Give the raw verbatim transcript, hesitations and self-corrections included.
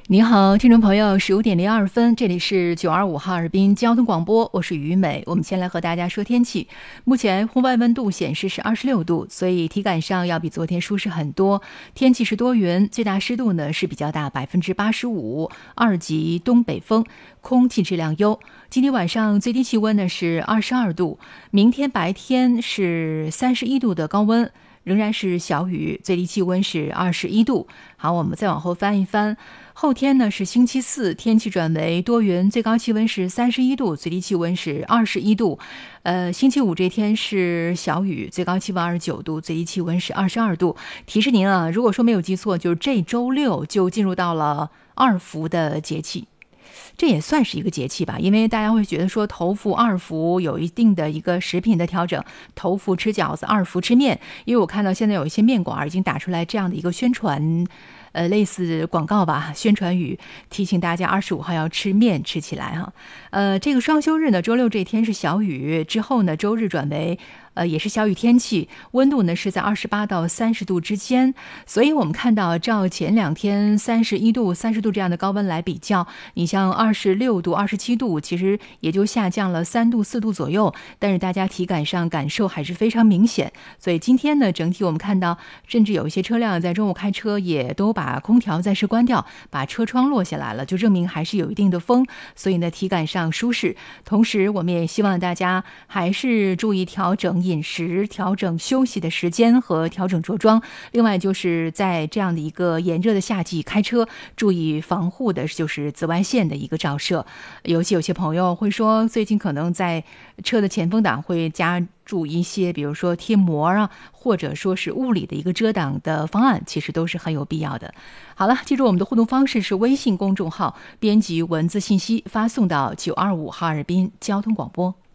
你好，听众朋友，十五点零二分，这里是九二五哈尔滨交通广播，我是于美。我们先来和大家说天气。目前户外温度显示是二十六度，所以体感上要比昨天舒适很多。天气是多云，最大湿度呢是比较大，百分之八十五，二级东北风，空气质量优。今天晚上最低气温呢是二十二度，明天白天是三十一度的高温。仍然是小雨，最低气温是二十一度。好，我们再往后翻一翻，后天呢是星期四，天气转为多云，最高气温是三十一度，最低气温是二十一度。呃，星期五这天是小雨，最高气温二十九度，最低气温是二十二度。提示您啊，如果说没有记错，就是这周六就进入到了二伏的节气。这也算是一个节气吧，因为大家会觉得说头伏二伏有一定的一个食品的调整，头伏吃饺子，二伏吃面。因为我看到现在有一些面馆已经打出来这样的一个宣传呃，类似广告吧，宣传语，提醒大家二十五号要吃面吃起来哈。呃，这个双休日呢，周六这天是小雨，之后呢，周日转为呃也是小雨天气，温度呢是在二十八到三十度之间。所以我们看到，照前两天三十一度、三十度这样的高温来比较，你像二十六度、二十七度，其实也就下降了三度、四度左右，但是大家体感上感受还是非常明显。所以今天呢，整体我们看到，甚至有一些车辆在中午开车也都把空调暂时关掉，把车窗落下来了，就证明还是有一定的风，所以呢，体感上舒适。同时，我们也希望大家还是注意调整饮食、调整休息的时间和调整着装。另外，就是在这样的一个炎热的夏季开车，注意防护的就是紫外线的一个照射。尤其有些朋友会说，最近可能在车的前风挡会加注一些，比如说贴膜啊，或者说是物理的一个遮挡的方案，其实都是很有必要的。好了，记住我们的互动方式是微信公众号编辑文字信息发送到九二五哈尔滨交通广播。